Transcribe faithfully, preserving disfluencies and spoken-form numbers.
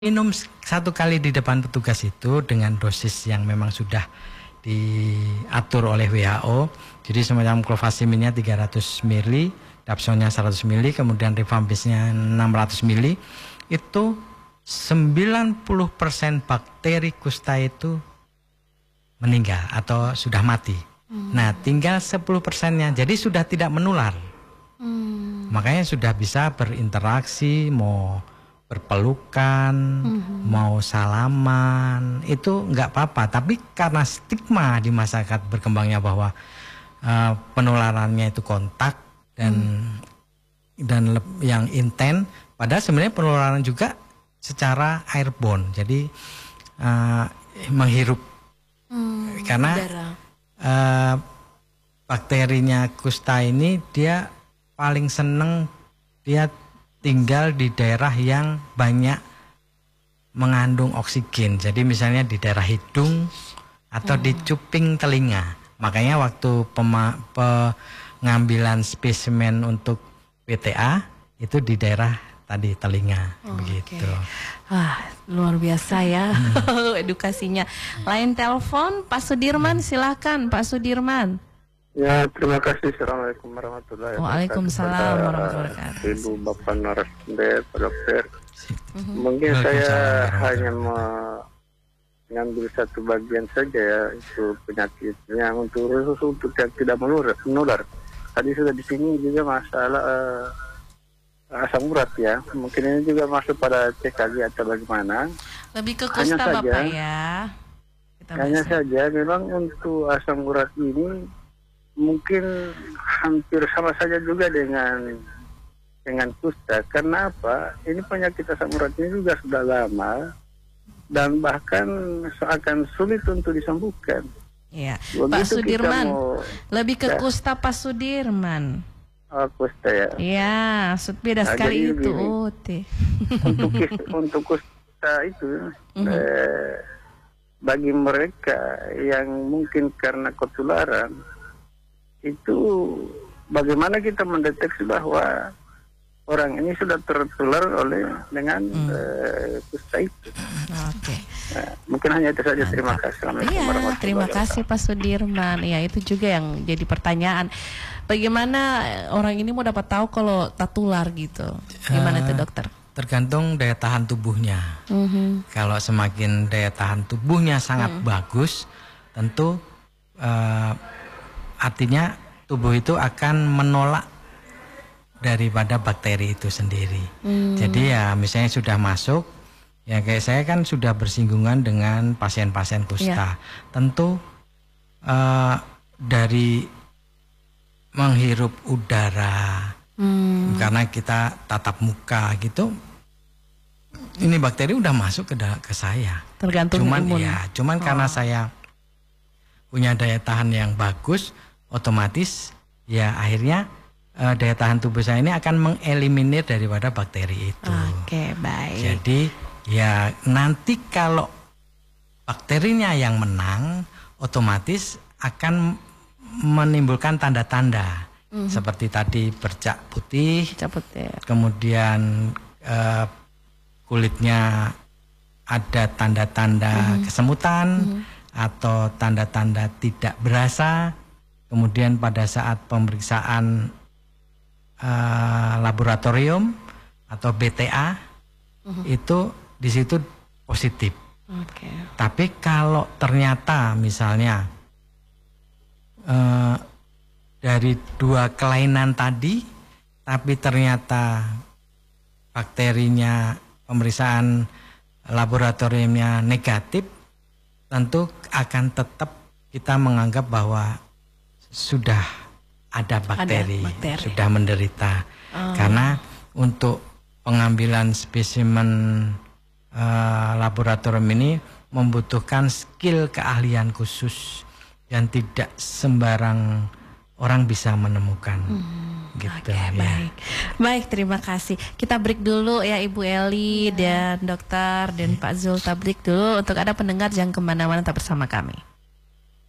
Minum satu kali di depan petugas itu dengan dosis yang memang sudah diatur oleh W H O. Jadi semacam clofazimine-nya tiga ratus mililiter, dapsonnya seratus mililiter, kemudian rifampicin-nya enam ratus mililiter. Itu sembilan puluh persen bakteri kusta itu meninggal atau sudah mati. Hmm. Nah, tinggal sepuluh persennya. Jadi sudah tidak menular. Hmm. Makanya sudah bisa berinteraksi, mau berpelukan, mm-hmm. mau salaman, itu nggak apa-apa. Tapi karena stigma di masyarakat berkembangnya bahwa uh, penularannya itu kontak dan mm. dan yang intens, padahal sebenarnya penularan juga secara airborne, jadi uh, menghirup, mm, karena uh, bakterinya kusta ini dia paling seneng dia tinggal di daerah yang banyak mengandung oksigen. Jadi misalnya di daerah hidung atau hmm. di cuping telinga. Makanya waktu pema, pengambilan spesimen untuk P T A itu di daerah tadi telinga. Oh, begitu. Okay. Wah, luar biasa ya hmm. edukasinya. Lain telepon Pak Sudirman, silakan Pak Sudirman. Ya, terima kasih. Assalamualaikum warahmatullahi wabarakatuh. Waalaikumsalam warahmatullahi wabarakatuh. Ibu, Bapak narasumber, Pak Dokter. Mm-hmm. Mungkin saya hanya mengambil satu bagian saja ya, itu penyakitnya untuk khusus untuk yang tidak menular. menular. Tadi sudah di sini juga masalah uh, asam urat ya. Mungkin ini juga masuk pada C K G atau bagaimana. Lebih ke kusta Bapak ya. Kita hanya bisa. saja memang untuk asam urat ini mungkin hampir sama saja juga dengan dengan kusta. Karena apa? Ini penyakit asam urat ini juga sudah lama dan bahkan akan sulit untuk disembuhkan. Iya, Pak Sudirman, mau, lebih ke ya. kusta Pak Sudirman. Oh, kusta ya. Iya, beda nah, sekali itu. Untuk untuk kusta itu, mm-hmm. eh, bagi mereka yang mungkin karena ketularan, itu bagaimana kita mendeteksi bahwa orang ini sudah tertular oleh dengan hmm. uh, kusta itu. Oke. Okay. Nah, mungkin hanya itu saja. Terima kasih. Iya, terima kasih Pak Sudirman. Ya, itu juga yang jadi pertanyaan. Bagaimana orang ini mau dapat tahu kalau tertular gitu? Gimana uh, itu dokter? Tergantung daya tahan tubuhnya. Mm-hmm. Kalau semakin daya tahan tubuhnya sangat mm. bagus, tentu uh, artinya tubuh itu akan menolak daripada bakteri itu sendiri. Hmm. Jadi ya misalnya sudah masuk, ya kayak saya kan sudah bersinggungan dengan pasien-pasien kusta. Ya. Tentu uh, dari menghirup udara, hmm. karena kita tatap muka gitu, ini bakteri udah masuk ke ke saya. Tergantung cuman imun. ya, cuman oh. karena saya punya daya tahan yang bagus, otomatis ya akhirnya uh, daya tahan tubuh saya ini akan mengeliminir daripada bakteri itu. Oke, baik. Jadi ya nanti kalau bakterinya yang menang, otomatis akan menimbulkan tanda-tanda mm-hmm. seperti tadi bercak putih, bercak putih. Kemudian uh, kulitnya ada tanda-tanda mm-hmm. kesemutan mm-hmm. atau tanda-tanda tidak berasa. Kemudian pada saat pemeriksaan uh, laboratorium atau B T A uh-huh. itu di situ positif. Okay. Tapi kalau ternyata misalnya uh, dari dua kelainan tadi, tapi ternyata bakterinya pemeriksaan laboratoriumnya negatif, tentu akan tetap kita menganggap bahwa sudah ada bakteri, ada bakteri. sudah menderita. Oh. Karena untuk pengambilan spesimen uh, laboratorium ini membutuhkan skill keahlian khusus dan tidak sembarang orang bisa menemukan. Hmm. Gitu, Oke, okay, ya. baik. Baik, terima kasih. Kita break dulu ya Ibu Eli ya. dan dokter dan Pak Zul, kita break dulu untuk ada pendengar jangan kemana-mana, tetap bersama kami.